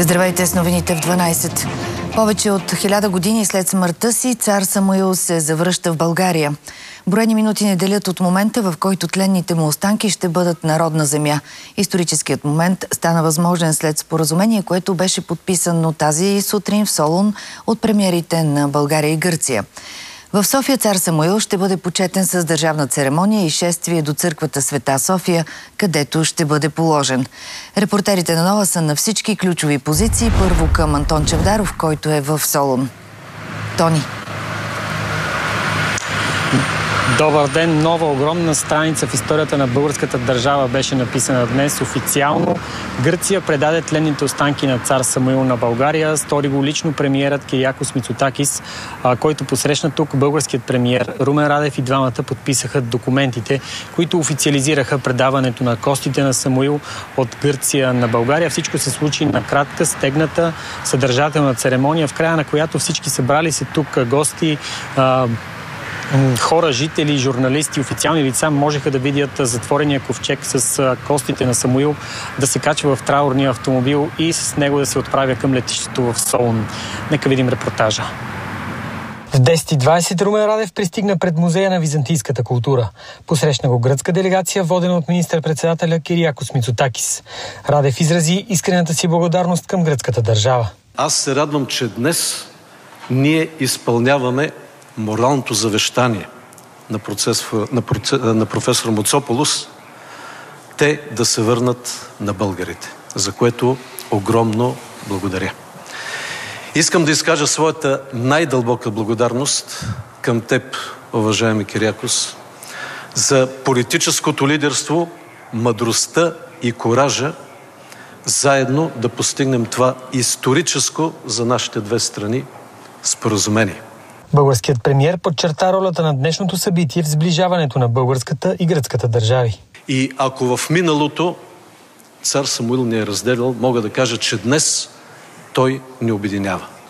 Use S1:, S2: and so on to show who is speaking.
S1: Здравейте с новините в 12. Повече от 1000 години след смъртта си, цар Самуил се завръща в България. Броени минути не делят от момента, в който тленните му останки ще бъдат народна земя. Историческият момент стана възможен след споразумение, което беше подписано тази сутрин в Солун от премиерите на България и Гърция. В София цар Самуил ще бъде почетен с държавна церемония и шествие до църквата Света София, където ще бъде положен. Репортерите на Нова са на всички ключови позиции. Първо към Антон Чавдаров, който е в Солун. Тони.
S2: Добър ден! Нова огромна страница в историята на българската държава беше написана днес официално. Гърция предаде тленните останки на цар Самуил на България. Стори го лично премиерът Кириакос Мицотакис, който посрещна тук българският премиер Румен Радев и двамата подписаха документите, които официализираха предаването на костите на Самуил от Гърция на България. Всичко се случи на кратка, стегната, съдържателна церемония, в края на която всички събрали се тук гости, хора, жители, журналисти, официални лица можеха да видят затворения ковчег с костите на Самуил, да се качва в траурния автомобил и с него да се отправя към летището в Солун. Нека видим репортажа. В 10:20 Румен Радев пристигна пред музея на византийската култура. Посрещна го гръцка делегация, водена от министър-председателя Кириакос Мицотакис. Радев изрази искрената си благодарност към гръцката държава.
S3: Аз се радвам, че днес ние изпълняваме моралното завещание на професор Муцополос, те да се върнат на българите, за което огромно благодаря. Искам да изкажа своята най-дълбока благодарност към теб, уважаеми Кириакос, за политическото лидерство, мъдростта и коража заедно да постигнем това историческо за нашите две страни споразумение.
S2: Българският премиер подчерта ролята на днешното събитие в сближаването на българската и гръцката държави.
S3: И ако в миналото цар Самуил ни е разделял, мога да кажа, че днес той ни обединява.